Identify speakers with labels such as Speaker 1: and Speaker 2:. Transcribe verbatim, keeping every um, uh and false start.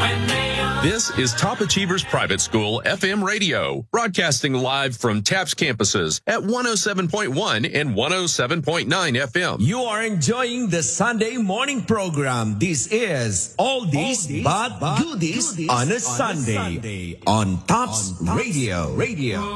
Speaker 1: This is Top Achievers Private School F M radio, broadcasting live from TAPS campuses at one oh seven point one and one oh seven point nine F M.
Speaker 2: You are enjoying the Sunday morning program. This is All This But Goodies on a Sunday on TAPS Radio. Radio.